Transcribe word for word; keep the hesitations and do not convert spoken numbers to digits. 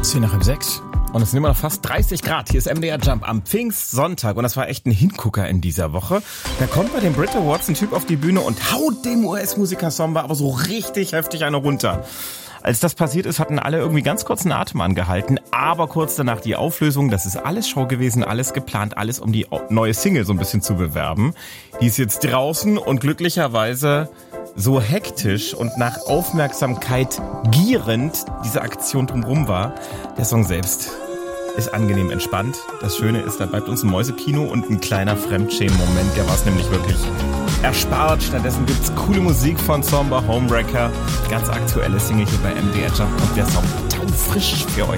zehn nach halb sechs. Und es sind immer noch fast dreißig Grad. Hier ist M D R Jump am Pfingstsonntag. Und das war echt ein Hingucker in dieser Woche. Da kommt bei den Brit Awards ein Typ auf die Bühne und haut dem U S-Musiker Samba aber so richtig heftig eine runter. Als das passiert ist, hatten alle irgendwie ganz kurz einen Atem angehalten. Aber kurz danach die Auflösung. Das ist alles Show gewesen, alles geplant, alles um die neue Single so ein bisschen zu bewerben. Die ist jetzt draußen und glücklicherweise so hektisch und nach Aufmerksamkeit gierend diese Aktion drumherum war. Der Song selbst ist angenehm entspannt. Das Schöne ist, da bleibt uns ein Mäusekino und ein kleiner Fremdschämen-Moment. Der war es nämlich wirklich erspart. Stattdessen gibt's coole Musik von Samba Homewrecker. Ganz aktuelle Single hier bei M D R Jump und der Song taufrisch für euch.